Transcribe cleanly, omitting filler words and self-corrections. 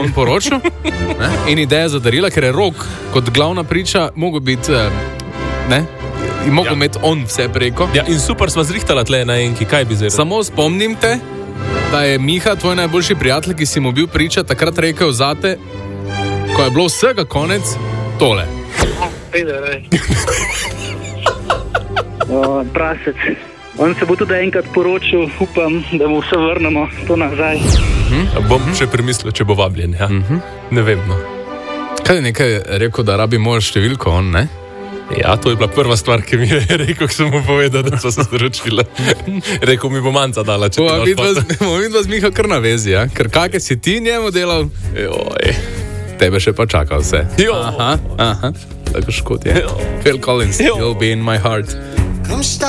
on poročil. In ideja za darila, ker je Rok kot glavna priča mogel biti, in mogel imeti on vse preko. Ja, in super sva zrihtala tle na enki, kaj bi zdaj? Samo spomnim te, da je Miha, tvoj najboljši prijatelj, ki si mu bil priča, takrat rekel zate, ko je bilo vsega konec, tole. Prasec. On se bo tudi enkrat poročil, upam, da mu vse vrnemo to nazaj. Bom še premislil, če bo vabljen, ja. Ne vem, no. Kaj je nekaj rekel, da rabi mojo številko, on, ne? Ja, to je bila prva stvar, ki mi je rekel, ko sem mu povedal, da so se zročila. Rekel mi bo manca dala, če bomo vidva z Miho kar na vezi, ja? Ker kakaj si ti njemu delal? Joj. Tebe še pa čaka vse. Aha. Tako škod je. Phil Collins, You'll be in my heart.